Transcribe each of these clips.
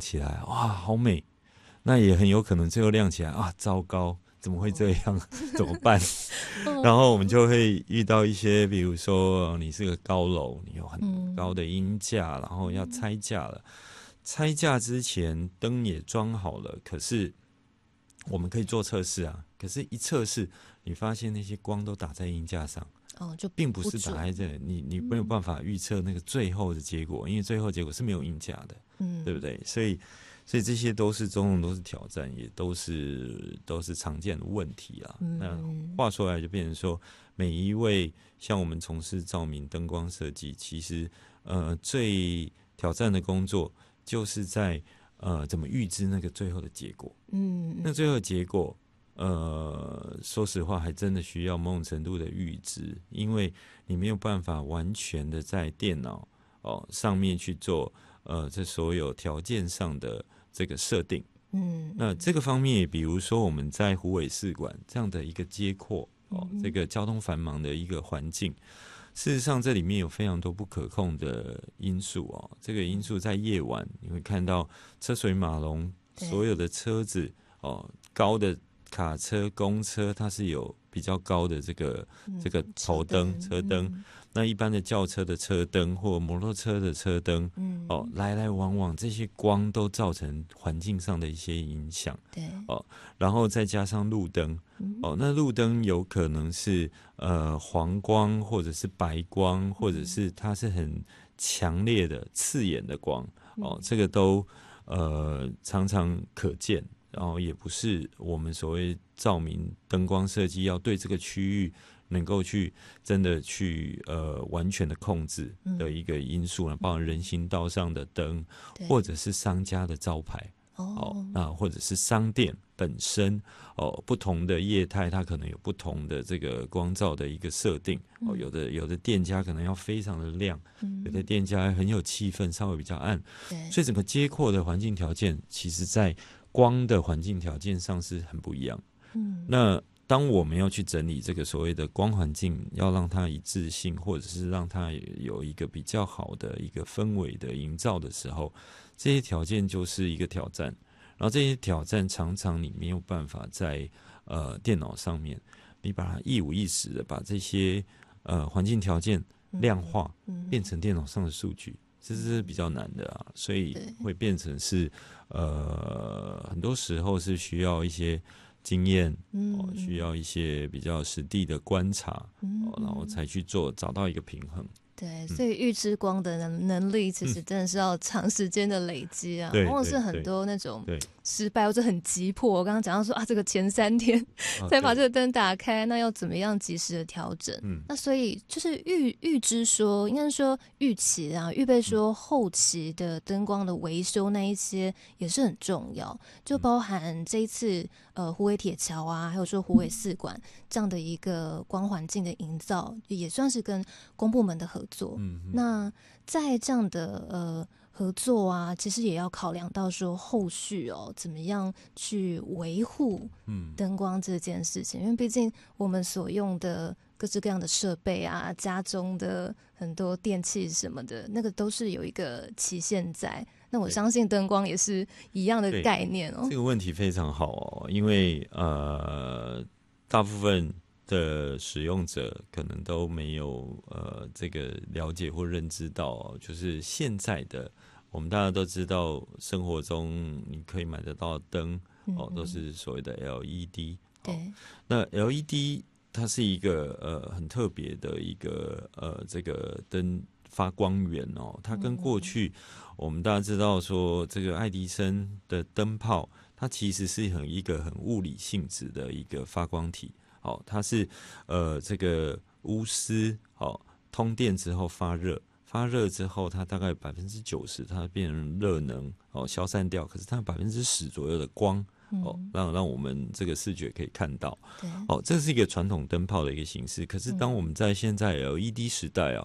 起来，哇，好美。那也很有可能最后亮起来啊，糟糕，怎么会这样？怎么办？然后我们就会遇到一些，比如说你是个高楼，你有很高的鹰架，然后要拆架了。拆架之前灯也装好了，可是我们可以做测试啊。可是，一测试，你发现那些光都打在鹰架上， 就并不是打在这里，你没有办法预测那个最后的结果，因为最后结果是没有鹰架的，对不对？所以这些都是种种都是挑战，也都是常见的问题啊。那话说来就变成说，每一位像我们从事照明灯光设计，其实最挑战的工作就是在怎么预知那个最后的结果。那最后的结果说实话还真的需要某种程度的预知，因为你没有办法完全的在电脑上面去做这所有条件上的这个设定。那这个方面，比如说我们在虎尾四馆这样的一个街廓这个交通繁忙的一个环境，事实上这里面有非常多不可控的因素这个因素在夜晚你会看到车水马龙，所有的车子高的卡车、公车，它是有比较高的这个头灯、车灯。那一般的轿车的车灯或摩托车的车灯，来来往往，这些光都造成环境上的一些影响。 对， 然后再加上路灯，那路灯有可能是黄光，或者是白光，或者是它是很强烈的刺眼的光，这个都常常可见。然后也不是我们所谓照明灯光设计要对这个区域能够去真的去完全的控制的一个因素呢，包含人行道上的灯，或者是商家的招牌，或者是商店本身不同的业态，它可能有不同的这个光照的一个设定。有的店家可能要非常的亮，有的店家很有气氛，稍微比较暗。所以整个街廓的环境条件，其实在光的环境条件上是很不一样。那当我们要去整理这个所谓的光环境，要让它一致性，或者是让它有一个比较好的一个氛围的营造的时候，这些条件就是一个挑战。然后这些挑战常常你没有办法在电脑上面，你把它一五一十的把这些环境条件量化，变成电脑上的数据。这是比较难的啊，所以会变成是很多时候是需要一些经验，需要一些比较实地的观察，然后才去找到一个平衡。 对，所以预知光的能力其实真的是要长时间的累积啊，往往是很多那种失败或者很急迫。我刚刚讲到说这个前3天才把这个灯打开，那要怎么样及时的调整？那所以就是预知说，应该说预期啊，预备说后期的灯光的维修那一些也是很重要，就包含这一次虎尾铁桥啊，还有说虎尾四馆这样的一个光环境的营造，也算是跟公部门的合作。那在这样的合作啊，其实也要考量到说后续怎么样去维护灯光这件事情，因为毕竟我们所用的各式各样的设备啊，家中的很多电器什么的，那个都是有一个期限在。那我相信灯光也是一样的概念这个问题非常好因为大部分的使用者可能都没有这个了解或认知到就是现在的我们大家都知道，生活中你可以买得到的灯都是所谓的 LED。 对， 那 LED 它是一个很特别的一个这个灯发光源它跟过去我们大家知道说这个爱迪生的灯泡，它其实是一个很物理性质的一个发光体。它是这个钨丝通电之后发热之后，它大概90%它变成热能消散掉，可是它10%左右的光让我们这个视觉可以看到。这是一个传统灯泡的一个形式。可是当我们在现在 LED 时代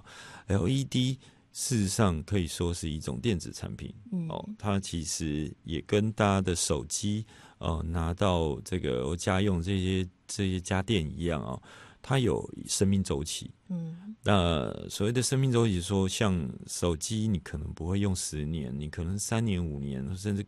LED 事实上可以说是一种电子产品它其实也跟大家的手机拿到这个家用这些家电一样它有生命周期。那所谓的生命周期说，像手机你可能不会用10年，你可能3年5年甚至